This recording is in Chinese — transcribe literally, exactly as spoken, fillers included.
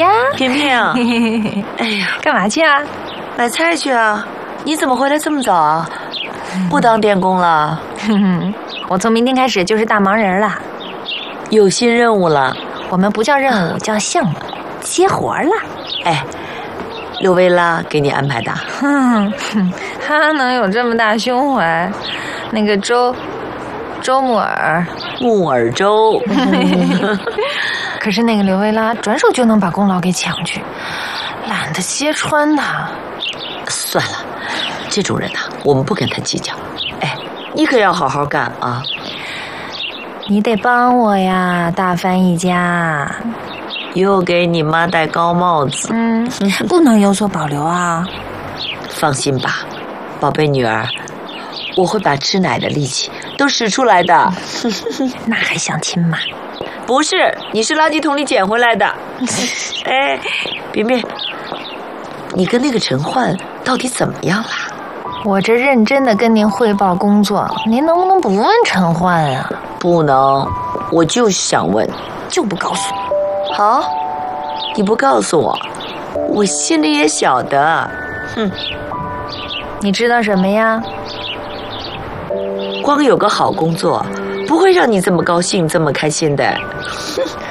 呀， 萍萍，哎呀， 干嘛去啊？ 买菜去啊！你怎么回来这么早啊？不当电工了？ 我从明天开始就是大忙人了， 有新任务了。 我们不叫任务，叫项目，接活了。 哎，刘维拉给你安排的。 哼，他能有这么大胸怀？那个周周木耳， 木耳粥。 可是那个刘维拉转手就能把功劳给抢去，懒得揭穿他。 算了，这种人呐、啊，我们不跟他计较。哎，你可要好好干啊！ 你得帮我呀，大翻译家。 又给你妈戴高帽子。 嗯，不能有所保留啊。 放心吧，宝贝女儿，我会把吃奶的力气都使出来的。 那还想亲妈？ 不是，你是垃圾桶里捡回来的。哎，萍萍，你跟那个陈焕到底怎么样了？ 我这认真的跟您汇报工作，您能不能不问陈焕啊？ 不能，我就想问， 就不告诉我。 好，你不告诉我，我心里也晓得。哼， 你知道什么呀？ 光有个好工作，不会让你这么高兴、这么开心的。